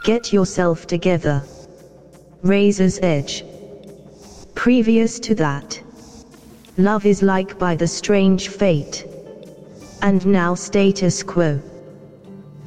Get yourself together. Razor's Edge. Previous to that. Love is like by the strange fate. And now status quo.